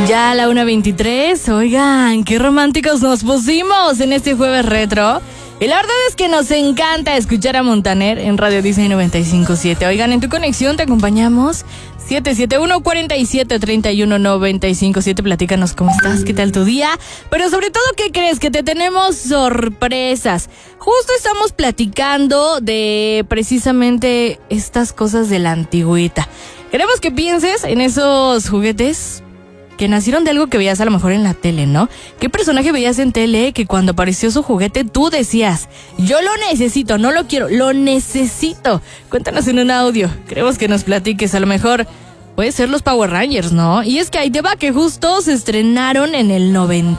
Ya a la 1:23, oigan, qué románticos nos pusimos en este jueves retro. Y la verdad es que nos encanta escuchar a Montaner en Radio Disney 95.7. Oigan, en tu conexión te acompañamos 771-4731-957. Platícanos cómo estás, qué tal tu día. Pero sobre todo, ¿qué crees? Que te tenemos sorpresas. Justo estamos platicando de precisamente estas cosas de la antigüita. Queremos que pienses en esos juguetes que nacieron de algo que veías a lo mejor en la tele, ¿no? ¿Qué personaje veías en tele que cuando apareció su juguete tú decías, yo lo necesito, no lo quiero, lo necesito? Cuéntanos en un audio, queremos que nos platiques, a lo mejor puede ser los Power Rangers, ¿no? Y es que ahí te va que justo se estrenaron en el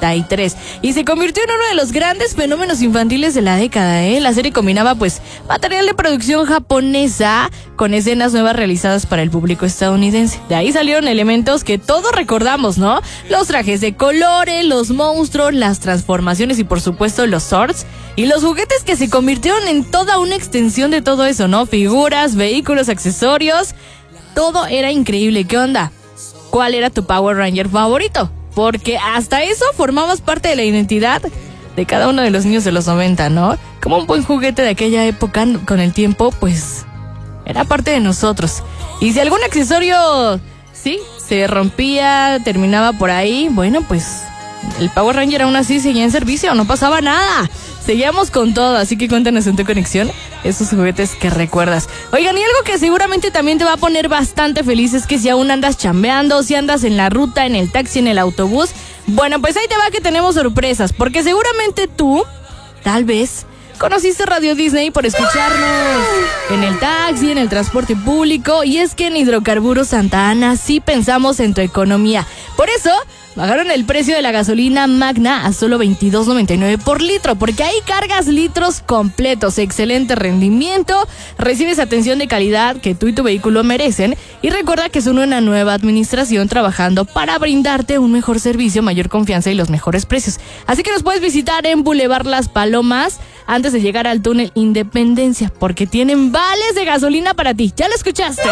93 y se convirtió en uno de los grandes fenómenos infantiles de la década, ¿eh? La serie combinaba pues material de producción japonesa con escenas nuevas realizadas para el público estadounidense. De ahí salieron elementos que todos recordamos, ¿no? Los trajes de colores, los monstruos, las transformaciones y por supuesto los Zords y los juguetes que se convirtieron en toda una extensión de todo eso, ¿no? Figuras, vehículos, accesorios. Todo era increíble. ¿Qué onda? ¿Cuál era tu Power Ranger favorito? Porque hasta eso formabas parte de la identidad de cada uno de los niños de los 90, ¿no? Como un buen juguete de aquella época, con el tiempo, pues, era parte de nosotros. Y si algún accesorio, sí, se rompía, terminaba por ahí, bueno, pues, el Power Ranger aún así seguía en servicio, no pasaba nada. Seguíamos con todo, así que cuéntanos en tu conexión esos juguetes que recuerdas. Oigan, y algo que seguramente también te va a poner bastante feliz es que si aún andas chambeando, si andas en la ruta, en el taxi, en el autobús, bueno, pues ahí te va que tenemos sorpresas, porque seguramente tú, tal vez, conociste Radio Disney por escucharnos en el taxi, en el transporte público, y es que en Hidrocarburos Santa Ana sí pensamos en tu economía. Por eso bajaron el precio de la gasolina Magna a solo $22.99 por litro, porque ahí cargas litros completos, excelente rendimiento, recibes atención de calidad que tú y tu vehículo merecen, y recuerda que son una nueva administración trabajando para brindarte un mejor servicio, mayor confianza y los mejores precios. Así que nos puedes visitar en Boulevard Las Palomas antes de llegar al túnel Independencia, porque tienen vales de gasolina para ti. ¿Ya lo escuchaste?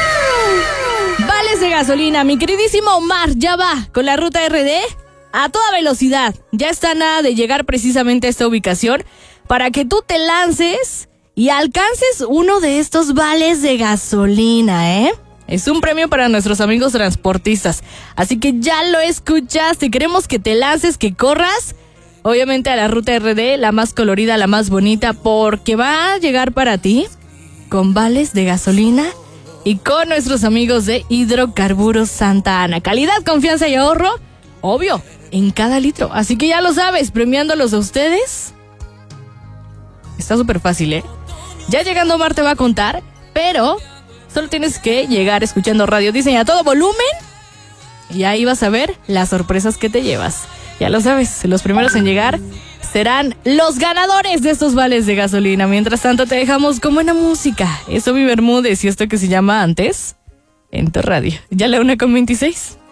Vales de gasolina, mi queridísimo Omar, ya va con la ruta RD a toda velocidad. Ya está nada de llegar precisamente a esta ubicación para que tú te lances y alcances uno de estos vales de gasolina, ¿eh? Es un premio para nuestros amigos transportistas. Así que ya lo escuchaste. Queremos que te lances, que corras, obviamente a la ruta RD, la más colorida, la más bonita, porque va a llegar para ti con vales de gasolina y con nuestros amigos de Hidrocarburos Santa Ana. Calidad, confianza y ahorro, obvio, en cada litro. Así que ya lo sabes, premiándolos a ustedes. Está súper fácil, ¿eh? Ya llegando Omar te va a contar, pero solo tienes que llegar escuchando Radio Disney a todo volumen y ahí vas a ver las sorpresas que te llevas. Ya lo sabes, los primeros en llegar serán los ganadores de estos vales de gasolina. Mientras tanto te dejamos con buena música. Eso, mi Bermúdez, y esto que se llama Antes en tu radio. Ya la 1:26.